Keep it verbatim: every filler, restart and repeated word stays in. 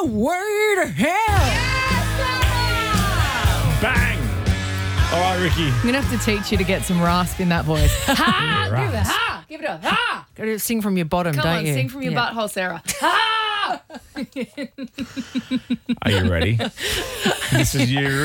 way to hell. Bang! All right, Ricky. I'm going to have to teach you to get some rasp in that voice. Ha! Give it a ha! Give it a ha! Got to sing from your bottom, Come don't on, you? sing from your Yeah. butthole, Sarah. Ha! Are you ready? This is you.